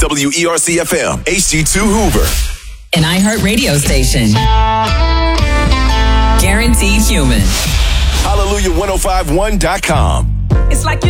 WERC-FM, HD2 Hoover. An iHeart radio station. Guaranteed human. Hallelujah1051.com. It's like you